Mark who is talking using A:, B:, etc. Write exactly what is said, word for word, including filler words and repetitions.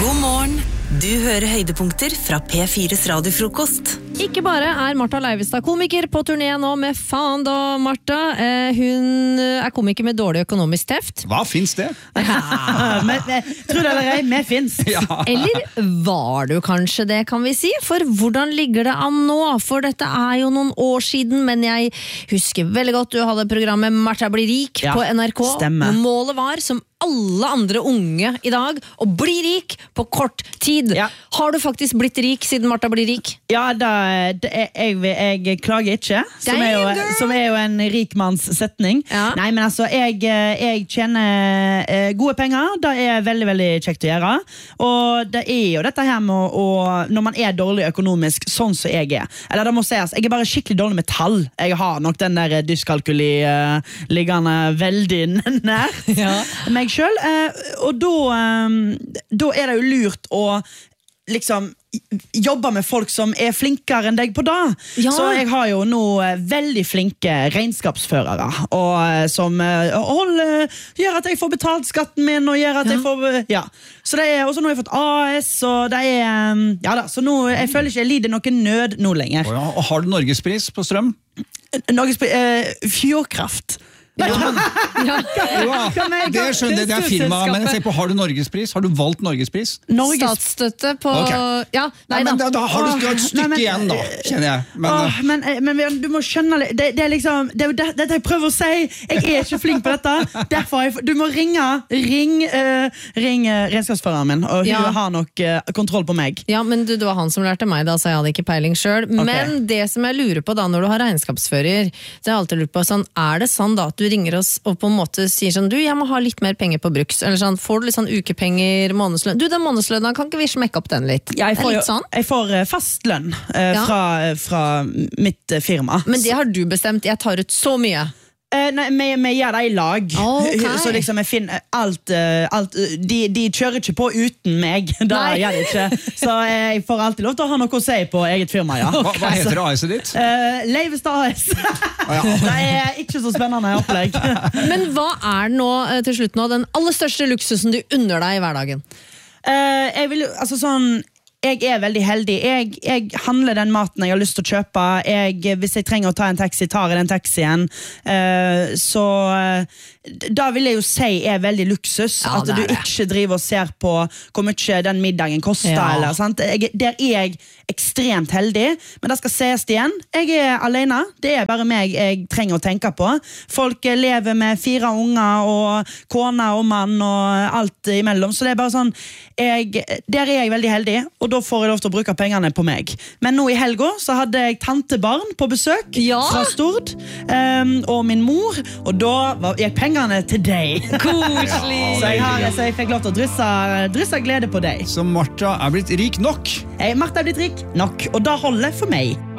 A: God morgen. Du hører høydepunkter fra P fires radiofrokost.
B: Ikke bare er Martha Leivestad komiker på turné nå med faen da, Martha. Eh, hun er komiker med dårlig økonomisk teft.
C: Hva finnes det?
D: Ja, men, tror du eller ei, vi finnes.
C: Ja.
B: Eller var du kanskje det, kan vi si? For hvordan ligger det an nå? For dette er jo noen år siden, men jeg husker veldig godt du hadde programmet Martha blir rik
D: Ja,
B: på N R K.
D: stemmer.
B: Målet var, som alle andre unge i dag, å bli rik på kort tid.
D: Ja.
B: Har du faktisk blitt rik siden Martha blir rik?
D: Ja, da, det er, jeg, jeg klager ikke, som er, jo,
B: Damn, girl!
D: som er jo en rikmanns setning.
B: Ja.
D: Nei, men altså, jeg, jeg tjener eh, gode penger, det er veldig, veldig kjekt å gjøre. Og det er jo dette her med å, å når man er dårlig økonomisk, sånn som jeg er. Eller det må sies, jeg er bare skikkelig dårlig med tall. Jeg har nok den der dyskalkuli uh, liggende veldig nær
B: Ja.
D: meg selv. Eh, og da, eh, da er det jo lurt å liksom jobbe med folk som er flinkere enn deg på det.
B: Ja.
D: Så jeg har jo nå eh, veldig flinke regnskapsførere og, eh, som eh, holder, gjør at jeg får betalt skatten min og gjør at
B: Ja.
D: jeg får eh, ja. Så det er, og så nå har jeg fått A S og det er eh, ja da, så nå, jeg føler ikke jeg lider noen nød nå lenger.
C: Å ja, og har du Norgespris på strøm?
D: Norges eh, Fjordkraft.
C: Ja, men,
B: Ja.
C: ja, det skjønner jeg, det er firma, men jeg ser på, har du Norgespris? Har du valgt Norgespris?
D: Norges
B: Statsstøtte på...
C: Ok.
B: Ja, nei,
C: Nei, men da,
B: da.
C: da har du, du har et
D: Åh,
C: stykke
D: nei, men-
C: igjen da, kjenner jeg. Men,
D: Åh, men, eh, men men du må skjønne litt, det, det er liksom det er jo det, dette jeg prøver å si. Jeg er ikke flink på dette. Derfor har jeg, du må ringe Ring, uh, ring uh, regnskapsføreren min, og hun
B: Ja.
D: har nok uh, kontroll på meg.
B: Ja, men du, det var han som lærte meg da, så jeg hadde ikke peiling selv. Men det som jeg lurer på da, når du har regnskapsfører, så har jeg alltid lurt på, sånn, er det sånn da at du ringer oss og på en måte sier sånn, du, jeg må ha litt mer penger på bruks, eller sånn, får du litt sånn ukepenger, månedslønn, du, den månedslønna, kan ikke vi smekke opp den litt?
D: Jeg
B: Det
D: får,
B: er
D: jo,
B: litt sånn.
D: jeg får uh, fast lønn uh,
B: Ja.
D: fra, fra mitt uh, firma.
B: Men det har du bestemt, jeg tar ut så mye.
D: Eh, nei, vi, vi gjør det i lag.
B: Ok.
D: Så liksom jeg finner alt, eh, alt eh, de, de kjører ikke på uten meg. Da
B: Nei.
D: gjør de ikke. Så eh, jeg får alltid lov til å ha noe å si på eget firma, ja.
C: hva, hva heter A S-et ditt?
D: Uh, Leivestad A S. Det er ikke så spennende opplegg.
B: Men hva er nå, eh, til slutt nå, den aller største luksusen du unner deg i hverdagen?
D: Eh, jeg vil jo, altså sånn jeg er veldig heldig. Jeg, jeg handler den maten jeg har lyst til å kjøpe. Jeg, hvis jeg trenger å ta en taxi, tar jeg den taxien. Uh, så uh, da vil jeg jo si er veldig luksus.
B: Ja,
D: at
B: det
D: du
B: er det.
D: ikke driver og ser på hvor mye den middagen koster.
B: Ja.
D: Eller, sant? Jeg, der er jeg ekstremt heldig. Men det skal ses igjen. Jeg er alene. Det er bare meg jeg trenger å tenke på. Folk eh, lever med fire unger og kone og mann og alt imellom. Så det er bare sånn jeg, der er jeg veldig heldig, og da får jeg lov til å bruke pengene på meg. Men nå i helga så hadde jeg tantebarn på besøk
B: Ja.
D: fra Stord, um, og min mor, og da var, gikk pengene til deg.
B: Koselig!
D: Så jeg, har, så jeg fikk lov til å drysse, drysse glede på deg.
C: Så Martha er blitt rik nok.
D: Jeg, Martha er blitt rik nok, og det holder for meg.